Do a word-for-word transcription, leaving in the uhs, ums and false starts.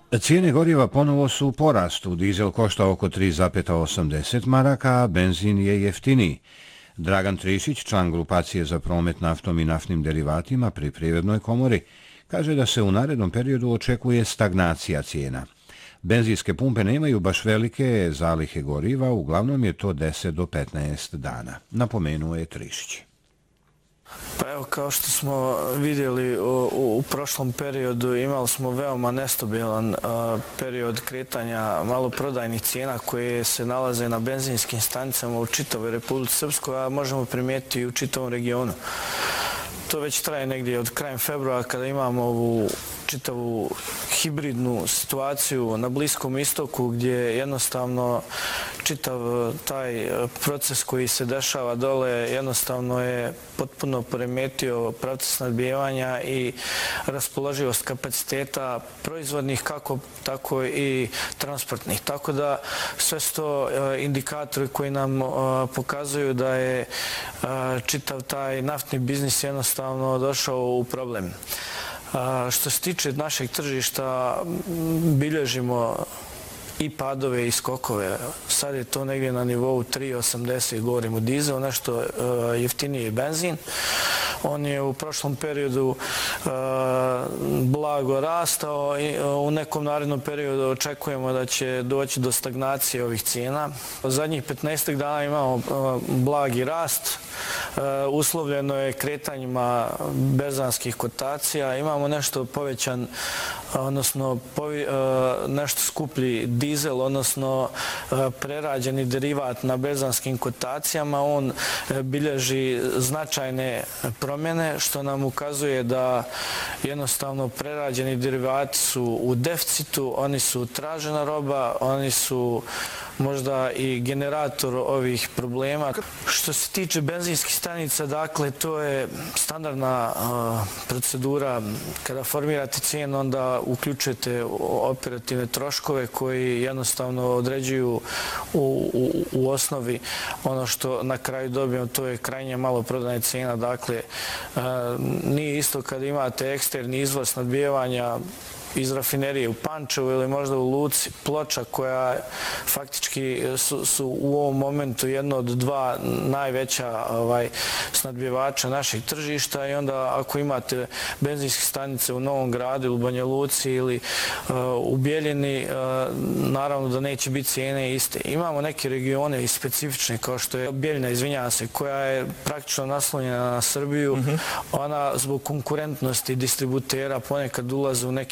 Cijene goriva ponovo su u porastu. Dizel košta oko tri zarez osamdeset maraka, a benzin je jeftiniji. Dragan Trišić, član grupacije za promet naftom i naftnim derivatima pri Privrednoj komori, kaže da se u narednom periodu očekuje stagnacija cijena. Benzinske pumpe nemaju baš velike zalihe goriva, uglavnom je to deset do petnaest dana, napomenuo je Trišić. Pa evo, kao što smo vidjeli u, u prošlom periodu, imali smo veoma nestabilan uh, period kretanja maloprodajnih cijena koje se nalaze na benzinskim stanicama u čitavoj Republici Srpskoj, a možemo primijetiti i u čitavom regionu. To već traje negdje od krajem februara kada imamo ovu čitavu hibridnu situaciju na Bliskom istoku gdje jednostavno čitav taj proces koji se dešava dole jednostavno je potpuno poremetio pravce snabdijevanja i raspoloživost kapaciteta proizvodnih kako tako i transportnih. Tako da sve su to indikatori koji nam pokazuju da je čitav taj naftni biznis jednostavno došao u problem. Što se tiče našeg tržišta, bilježimo i padove i skokove. Sad je to negdje na nivou tri zarez osamdeset, govorimo dizel, nešto jeftiniji benzin. On je u prošlom periodu blago rastao i u nekom narednom periodu očekujemo da će doći do stagnacije ovih cijena. U zadnjih petnaest dana imamo blagi rast. Uslovljeno je kretanjima berzanskih kotacija. Imamo nešto povećan, odnosno nešto skuplji dizel, odnosno prerađeni derivat na berzanskim kotacijama. On bilježi značajne promjene, što nam ukazuje da jednostavno prerađeni derivati su u deficitu, oni su tražena roba, oni su možda i generator ovih problema. Što se tiče benzinskih stanica, dakle, to je standardna procedura. Kada formirate cijenu, onda uključujete operativne troškove koji jednostavno određuju u, u, u osnovi ono što na kraju dobijemo, to je krajnja maloprodajna cijena. Dakle, nije isto kada imate eksterni izvor snabdijevanja iz rafinerije u Pančevu ili možda u luci Ploča, koja faktički su, su u ovom momentu jedno od dva najveća ovaj, snabdjevača našeg tržišta, i onda ako imate benzinske stanice u Novom Gradu ili u Banja Luci ili uh, u Bijeljini, uh, naravno da neće biti cijene iste. Imamo neke regione i specifične, kao što je Bijeljina, izvinjavam se, koja je praktično naslonjena na Srbiju. Mm-hmm. Ona zbog konkurentnosti distributera ponekad ulaze u neke